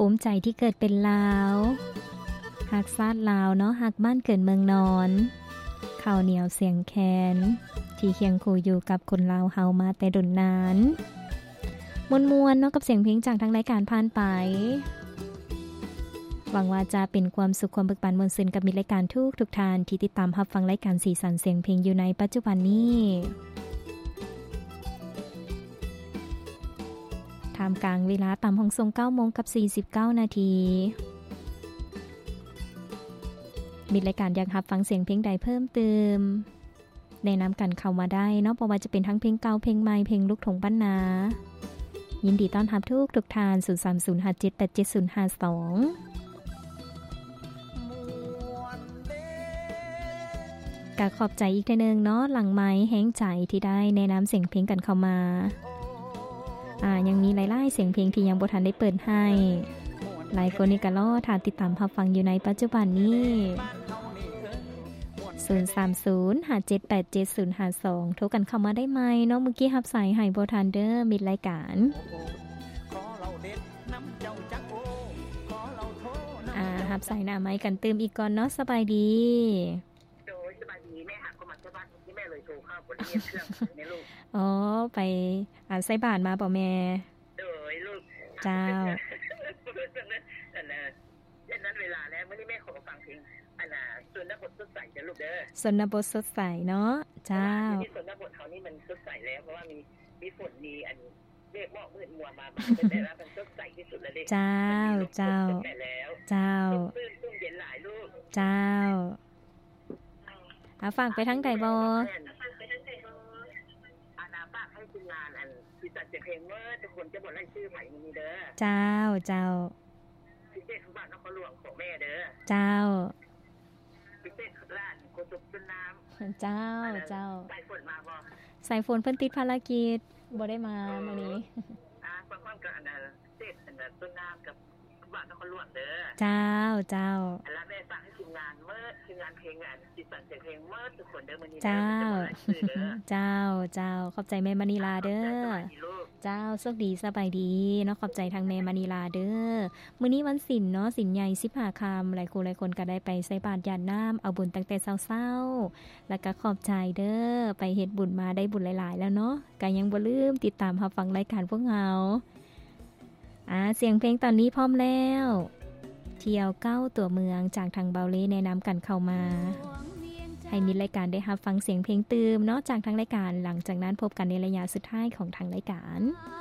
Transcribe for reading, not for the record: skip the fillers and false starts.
ภูมิใจที่เกิดเป็นลาวหักซาดลาวเนาะหักบ้านเกิดเมืองนอนข้าวเหนียวเสียงแคนที่เคียงคู่อยู่กับคนลาวเฮามาแต่ดนนานมวนๆเนาะกับเสียงเพลงจากทางรายการผ่านไปหวังว่าจะเป็นความสุขความเบิกบานมวลซึนกับมิตรรายการทุกท่านที่ติดตามรับฟังรายการสีสันเสียงเพลงอยู่ในปัจจุบันนี้ทามกลางเวลาตามห้องทรง 9:49 นาทีมิตรรายการอยากรับฟังเสียงเพลงใดเพิ่มเติมแนะนำกันเข้ามาได้เนาะบ่ว่าจะเป็นทั้งเพลงเก่าเพลงใหม่เพลงลูกทุ่งบ้านนายินดีต้อนรับทุกท่าน 0305787052ก็ขอบใจอีกทีนึงเนาะหลังไม้แห้งใจที่ได้แนะนำเสียงเพลงกันเข้ามายังมีหลายๆเสียงเพลงที่ยังบ่ทันได้เปิดให้หลายคนนี่ก็รอทานติดตามรับฟังอยู่ในปัจจุบันนี้0305787052โทรกันเข้ามาได้ไหมเนาะเมื่อกี้รับสายให้บ่ทันเด้อมิดรายการรับสายหน้าไม้กันเติมอีกก่อนเนาะสบายดีอ๋อไปใส่บาตรมาเปล่าแม่ลูกเจ้าเช่นนั้นเวลาแล้วมื้อนี้แม่ขอฟังเพลงสนบทสดใสจ้ะลูกเด้อสนบทสดใสเนาะเจ้าที่สนบทเฮานี่มันสดใสแล้วเพราะว่ามีฝนมีเมฆหมอกมืดมัวมาแต่ว่ามันสดใสที่สุดแล้วเด้เจ้าเจ้าเจ้าตุ้มเย็นหลายลูกเจ้าฟังไปทั้งใดบ่ทีมงานที่จัดเพลงเมื่อทุกคนจะบอกไล่ชื่อไผ่มีเด้อเจ้าพิเศษของบ้านนครหลวงของแม่เด้อเจ้าพิเศษร้านโคตรต้นน้ำเจ้าสายฝนมาบ่สายฝนเพิ่นติดภารกิจบ่ได้มามื้อนี้ความกับพิเศษต้นน้ำกับบ้านนครหลวงเด้อเจ้าแล้วแม่ฝากให้ทีมงานเพลงจิตสันเสียงเพลงเมื่อทุกคนเด้อมื้อนี้เจ้าขอบใจแม่มณีลาเด้อเจ้าโชคดีสบายดีเนาะขอบใจทางแม่มณีลาเด้อมื้อนี้วันศีลเนาะศีลใหญ่15ค่ำหลายคนก็ได้ไปใส่บาตรญาติน้ำเอาบุญตั้งแต่เช้าๆแล้วก็ขอบใจเด้อไปเฮ็ดบุญมาได้บุญหลายๆแล้วเนาะก็ยังบ่ลืมติดตามรับฟังรายการพวกเราเสียงเพลงตอนนี้พร้อมแล้วเที่ยวเก้าตัวเมืองจากทางเบาเล่แนะนำกันเข้ามาให้มีรายการได้รับฟังเสียงเพลงตื่มเนาะจากทางรายการหลังจากนั้นพบกันในระยะสุดท้ายของทางรายการ